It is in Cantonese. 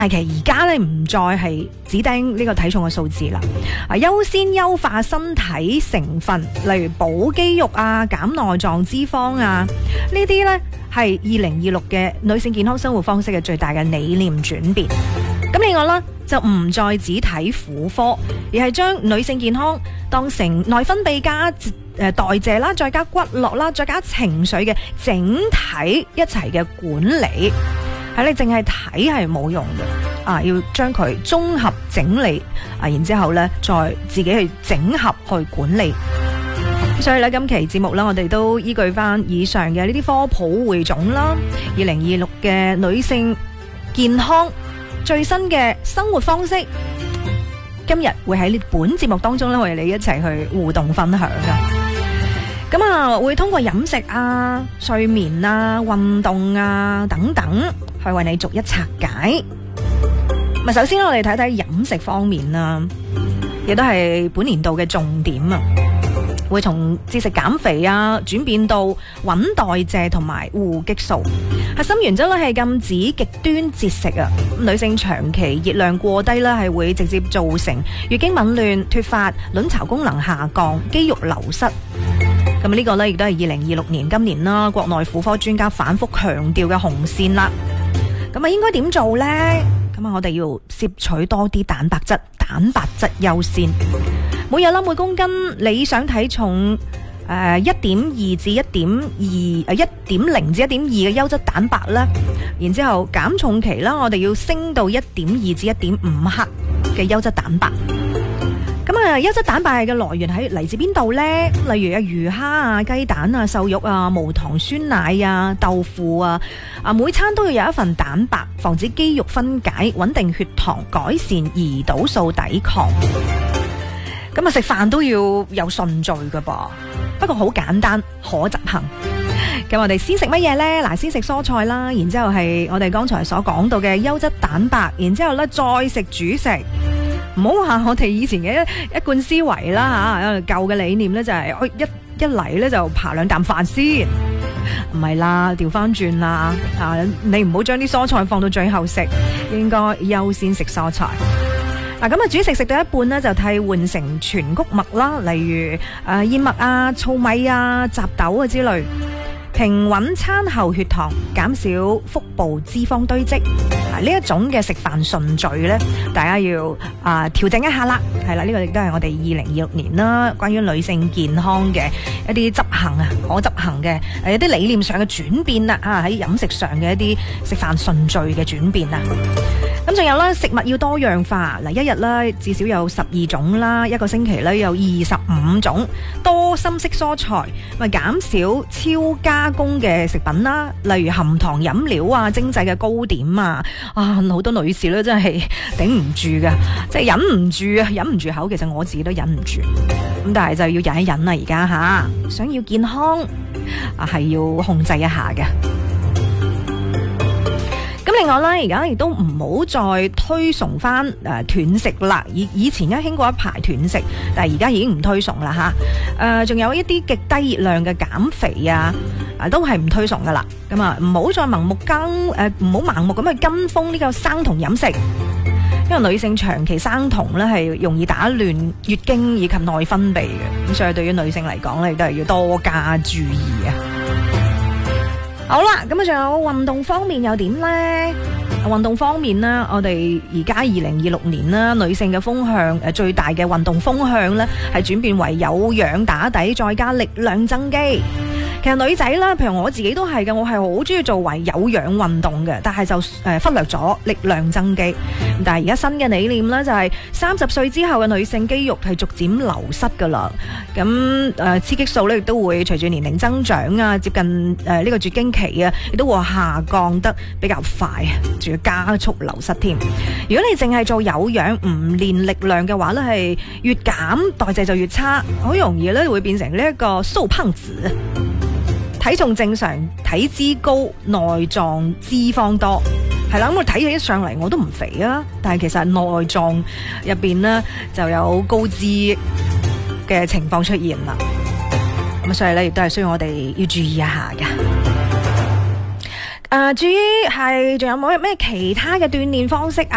但其實而家咧唔再係指定呢個體重嘅數字啦，優先優化身體成分，例如補肌肉啊、減內臟脂肪啊，呢啲呢係2026嘅女性健康生活方式嘅最大嘅理念轉變。咁另外啦，就唔再只睇婦科，而係將女性健康當成內分泌加代謝啦，再加骨骼啦，再加情緒嘅整體一齊嘅管理。係你淨係睇係冇用嘅，要將佢綜合整理，然之後咧再自己去整合去管理。所以咧，今期節目啦，我哋都依據翻以上嘅呢啲科普匯總啦，2026嘅女性健康最新嘅生活方式，今日會喺呢本節目當中咧，我哋一齊去互動分享噶。咁會通過飲食啊、睡眠啊、運動啊等等，去為你逐一拆解。首先我哋睇睇飲食方面啦，亦都係本年度嘅重點啊。會從節食減肥啊，轉變到穩代謝同埋護激素。核心原則咧係禁止極端節食啊。女性長期熱量過低咧，係會直接造成月經紊亂、脫髮、卵巢功能下降、肌肉流失。咁呢個咧亦都係2026年今年啦，國內婦科專家反覆強調嘅紅線啦。咁應該點做呢？咁我哋要攝取多啲蛋白質，蛋白質優先。每日每公斤理想體重1.2至1.0至1.2嘅優質蛋白啦，然之後減重期啦，我哋要升到1.2至1.5克嘅優質蛋白。咁優質蛋白嘅來源嚟自邊度呢？例如魚蝦啊、雞蛋啊、瘦肉啊、無糖酸奶啊、豆腐啊，每餐都要有一份蛋白，防止肌肉分解，穩定血糖，改善胰島素抵抗。咁食飯都要有順序噶噃，不過好簡單可執行。咁我哋先食乜嘢呢？先食蔬菜啦，然之後係我哋剛才所講到嘅優質蛋白，然之後咧再食主食。唔好話我哋以前嘅一貫思維啦吓，舊嘅理念咧就係一嚟咧就扒2啖飯先，唔係啦，調翻轉啦，你唔好將啲蔬菜放到最後食，應該優先食蔬菜。咁主食食到一半呢，就替換成全穀物啦，例如燕麥啊、糙米啊、雜豆啊之類，平穩餐後血糖，減少腹部脂肪堆積。呢一種嘅食飯順序呢，大家要調整一下啦。係啦，呢個亦都係我哋2026年啦，關於女性健康嘅一啲執行可執行嘅一啲理念上嘅轉變啦。喺飲食上嘅一啲食飯順序嘅轉變啦。咁仲有啦，食物要多樣化。一日咧至少有12種啦，一個星期咧有25種，多深色蔬菜，減少超加工嘅食品啦，例如含糖飲料啊、精製嘅糕點啊，好多女士咧真係頂唔住噶，即係忍唔住口。其實我自己都忍唔住，咁但係就要忍一忍啦。而家想要健康係要控制一下嘅。咁另外咧，而家亦都唔好再推崇翻斷食啦。以前興過一排斷食，但係而家已經唔推崇啦吓。仲有一啲極低熱量嘅減肥都係唔推崇噶啦。咁唔好再唔好盲目咁去跟風呢個生酮飲食，因為女性長期生酮咧係容易打亂月經以及內分泌嘅，咁所以對於女性嚟講咧，亦都係要多加注意啊。好啦，咁仲有運動方面又點呢？運動方面呢，我哋而家2026年啦，女性嘅風向最大嘅運動風向咧，係轉變為有氧打底再加力量增肌。其實女仔啦，譬如我自己都係嘅，我係好中意做為有氧運動嘅，但係就忽略咗力量增肌。但係而家新嘅理念咧，就係30歲之後嘅女性肌肉係逐漸流失噶啦。咁雌激素咧亦都會隨住年齡增長啊，接近呢個絕經期啊，亦都會下降得比較快，仲要加速流失添。如果你淨係做有氧唔練力量嘅話咧，係越減代謝就越差，好容易咧會變成呢一個瘦胖子。體重正常，體脂高，內臟脂肪多，係啦。咁我睇起上嚟我都唔肥啊，但係其實內臟入邊呢就有高脂嘅情況出現啦。咁所以咧亦都係需要我哋要注意一下嘅。至於係仲有冇咩其他嘅鍛煉方式啊？